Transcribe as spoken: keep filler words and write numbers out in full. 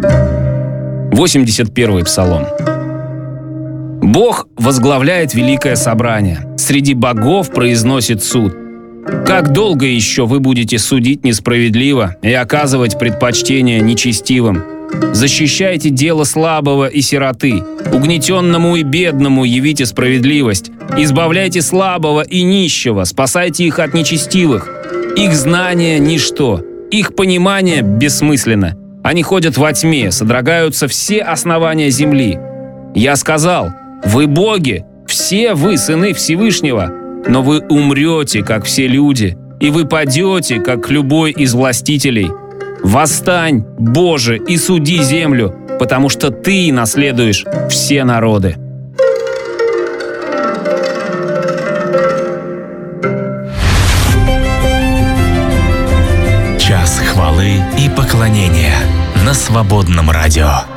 восемьдесят первый псалом. Бог возглавляет великое собрание. Среди богов произносит суд. Как долго еще вы будете судить несправедливо и оказывать предпочтение нечестивым? Защищайте дело слабого и сироты. Угнетенному и бедному явите справедливость. Избавляйте слабого и нищего, спасайте их от нечестивых. Их знание – ничто, их понимание бессмысленно. Они ходят во тьме, содрогаются все основания земли. Я сказал: вы боги, все вы сыны Всевышнего, но вы умрете, как все люди, и вы падете, как любой из властителей. Восстань, Боже, и суди землю, потому что Ты наследуешь все народы. Час хвалы и поклонения на Свободном радио.